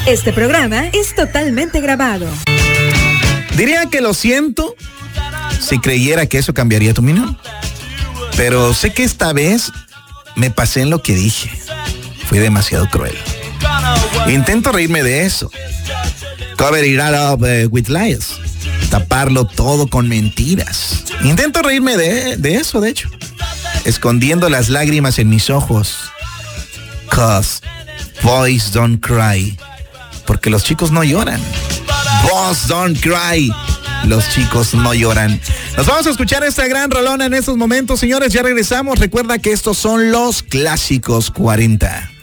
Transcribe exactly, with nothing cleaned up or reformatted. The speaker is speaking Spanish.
Este programa es totalmente grabado. Diría que lo siento si creyera que eso cambiaría tu opinión. Pero sé que esta vez me pasé en lo que dije. Fui demasiado cruel. Intento reírme de eso. Cover it all up uh, with lies. Taparlo todo con mentiras. Intento reírme de, de eso, de hecho. Escondiendo las lágrimas en mis ojos. Cause boys don't cry. Porque los chicos no lloran. Boys don't cry. Los chicos no lloran. Nos vamos a escuchar esta gran rolona en estos momentos, señores. Ya regresamos. Recuerda que estos son los clásicos cuarenta.